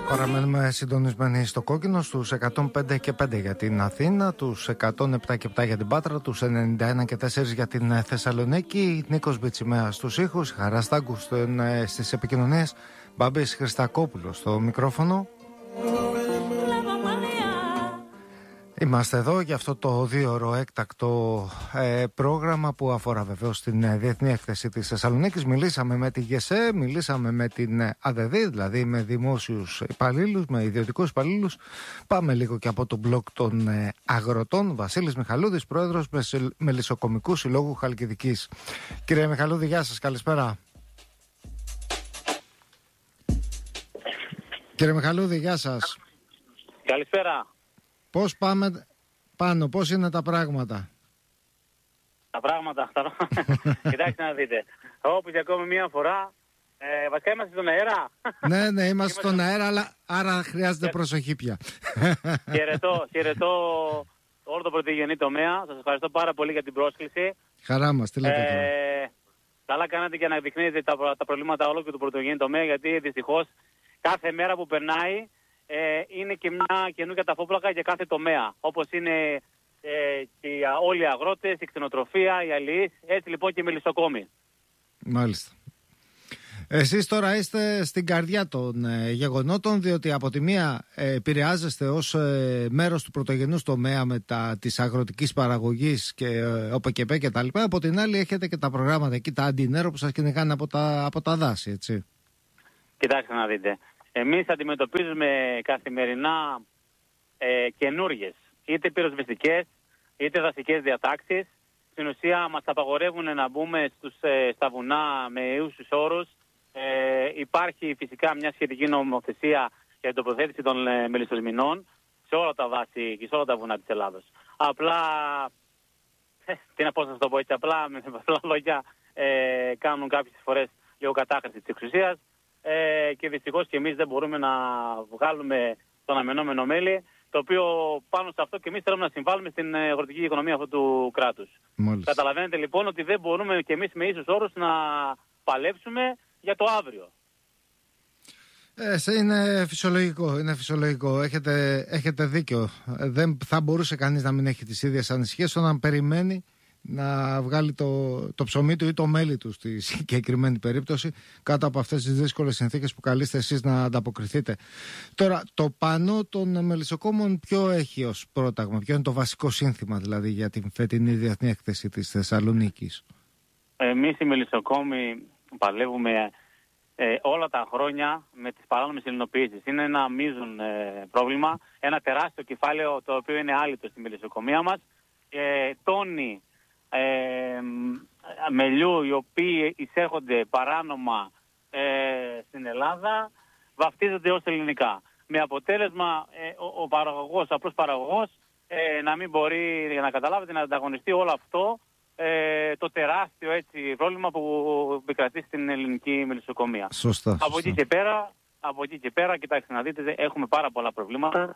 Παραμένουμε συντονισμένοι στο κόκκινο στους 105 και 5 για την Αθήνα, τους 107 και 7 για την Πάτρα, τους 91 και 4 για την Θεσσαλονίκη. Νίκος Μπιτσιμέας στους ήχους, Χαράς Τάγκου στις επικοινωνίες, Μπάμπης Χριστακόπουλος στο μικρόφωνο. Είμαστε εδώ για αυτό το 2ωρο έκτακτο πρόγραμμα που αφορά βεβαίως την Διεθνή Έκθεση της Θεσσαλονίκης. Μιλήσαμε με τη ΓΕΣΕ, μιλήσαμε με την ΑΔΔ, δηλαδή με δημόσιους υπαλλήλους, με ιδιωτικούς υπαλλήλους. Πάμε λίγο και από το μπλοκ των αγροτών. Βασίλης Μιχαλούδης, πρόεδρος Μελισσοκομικού Συλλόγου Χαλκιδικής. Κύριε Μιχαλούδη, γεια σας, καλησπέρα. Κύριε Μιχαλούδη, γεια σας. Καλησπέρα. Πώς πάμε πάνω, πώς είναι τα πράγματα? Τα πράγματα, κοιτάξτε να δείτε. Όπως και ακόμη μία φορά, βασικά είμαστε στον αέρα. Ναι, είμαστε στον αέρα, άρα χρειάζεται προσοχή πια. Χαιρετώ όλο το πρωτογενή τομέα. Σας ευχαριστώ πάρα πολύ για την πρόσκληση. Χαρά μας, τι λέτε τώρα. Καλά κάνατε και να δεικνύετε τα προβλήματα όλο και του πρωτογενή τομέα, γιατί δυστυχώς κάθε μέρα που περνάει είναι και μια καινούργια ταφόπλακα για κάθε τομέα. Όπως είναι και όλοι οι αγρότες, η κτηνοτροφία, οι αλληλείς, έτσι λοιπόν και οι μελισσοκόμοι. Μάλιστα. Εσείς τώρα είστε στην καρδιά των γεγονότων, διότι από τη μία επηρεάζεστε ως μέρος του πρωτογενούς τομέα με της αγροτικής παραγωγής και ΟΠΕΚΕΠΕ και τα λοιπά. Από την άλλη έχετε και τα προγράμματα εκεί, τα αντινέρο που σας κυνηγάνε από τα δάση, έτσι. Κοιτάξτε να δείτε. Εμείς αντιμετωπίζουμε καθημερινά καινούργιες, είτε πυροσβεστικές, είτε δασικές διατάξεις. Στην ουσία μας απαγορεύουν να μπούμε στα βουνά με ίσους όρους. Υπάρχει φυσικά μια σχετική νομοθεσία για την τοποθέτηση των μελισσοσμηνών σε όλα τα δάση και σε όλα τα βουνά της Ελλάδος. Απλά, τι να πω σας το πω έτσι, απλά με απλά λόγια κάνουν κάποιες φορές λίγο κατάχρηση της εξουσίας. Και δυστυχώς και εμείς δεν μπορούμε να βγάλουμε τον αμενόμενο μέλι, το οποίο πάνω σε αυτό και εμείς θέλουμε να συμβάλλουμε στην αγροτική οικονομία αυτού του κράτους. Μάλιστα. Καταλαβαίνετε λοιπόν ότι δεν μπορούμε και εμείς με ίσους όρους να παλέψουμε για το αύριο. Είναι φυσιολογικό. Έχετε δίκιο. Δεν θα μπορούσε κανείς να μην έχει τις ίδιες ανησυχίες όταν περιμένει να βγάλει το ψωμί του ή το μέλι του στη συγκεκριμένη περίπτωση κάτω από αυτές τις δύσκολες συνθήκες που καλείστε εσείς να ανταποκριθείτε. Τώρα, το πανό των μελισσοκόμων ποιο έχει ως πρόταγμα, ποιο είναι το βασικό σύνθημα δηλαδή για την φετινή Διεθνή Έκθεση της Θεσσαλονίκης? Εμείς οι μελισσοκόμοι παλεύουμε όλα τα χρόνια με τις παράνομες ελληνοποιήσεις. Είναι ένα μείζον πρόβλημα, ένα τεράστιο κεφάλαιο το οποίο είναι άλυτο στη μελισσοκομεία μας. Τόνοι μελιού οι οποίοι εισέρχονται παράνομα στην Ελλάδα βαφτίζονται ως ελληνικά. Με αποτέλεσμα ο παραγωγός, ο απλός παραγωγός να μην μπορεί, για να καταλάβετε, να ανταγωνιστεί όλο αυτό το τεράστιο έτσι πρόβλημα που επικρατεί στην ελληνική μελισσοκομεία. Σωστά. Από εκεί και πέρα, κοιτάξτε να δείτε, έχουμε πάρα πολλά προβλήματα.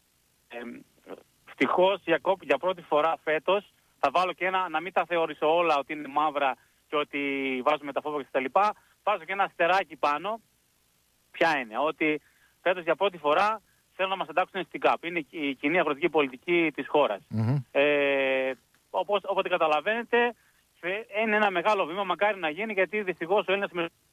Ευτυχώς για πρώτη φορά φέτος, θα βάλω και ένα, να μην τα θεωρήσω όλα ότι είναι μαύρα και ότι βάζουμε τα φόβα και τα λοιπά. Βάζω και ένα αστεράκι πάνω. Ποια είναι? Ότι φέτος για πρώτη φορά θέλουν να μας εντάξουν στην ΚΑΠ. Είναι η κοινή αγροτική πολιτική της χώρας. Όποτε καταλαβαίνετε, είναι ένα μεγάλο βήμα, μακάρι να γίνει, γιατί δυστυχώς ο Έλληνας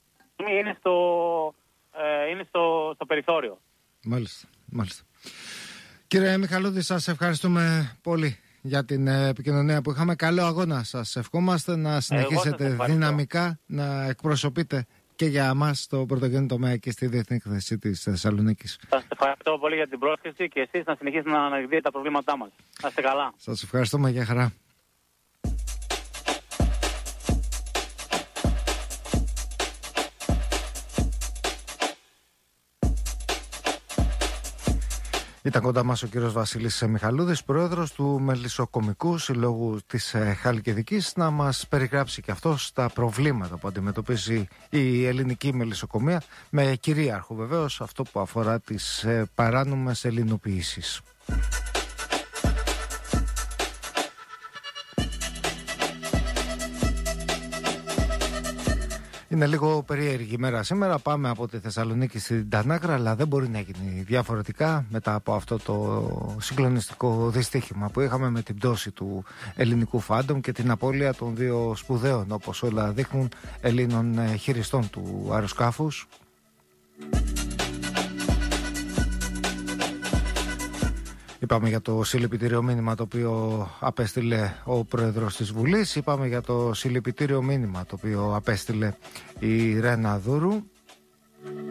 είναι στο περιθώριο. Μάλιστα. Κύριε Μιχαλούδη, σας ευχαριστούμε πολύ για την επικοινωνία που είχαμε. Καλό αγώνα σας ευχόμαστε, να συνεχίσετε δυναμικά να εκπροσωπείτε και για εμάς το πρωτογενή τομέα και στη Διεθνή Έκθεση της Θεσσαλονίκης. Σας ευχαριστώ πολύ για την πρόσκληση και εσείς να συνεχίσετε να αναδείξετε τα προβλήματά μας. Να είστε καλά. Σας ευχαριστούμε, για χαρά. Ήταν κοντά μας ο κύριος Βασίλης Μιχαλούδης, πρόεδρος του Μελισσοκομικού Συλλόγου της Χαλκιδικής, να μας περιγράψει και αυτός τα προβλήματα που αντιμετωπίζει η ελληνική μελισσοκομεία, με κυρίαρχο βεβαίως αυτό που αφορά τις παράνομες ελληνοποιήσεις. Είναι λίγο περίεργη ημέρα σήμερα. Πάμε από τη Θεσσαλονίκη στην Τανάκρα, αλλά δεν μπορεί να γίνει διαφορετικά μετά από αυτό το συγκλονιστικό δυστύχημα που είχαμε με την πτώση του ελληνικού Phantom και την απώλεια των δύο σπουδαίων, όπως όλα δείχνουν, Ελλήνων χειριστών του αεροσκάφους. Είπαμε για το συλληπιτήριο μήνυμα το οποίο απέστειλε ο πρόεδρος της Βουλής. Είπαμε για το συλληπιτήριο μήνυμα το οποίο απέστειλε η Ρένα Δούρου.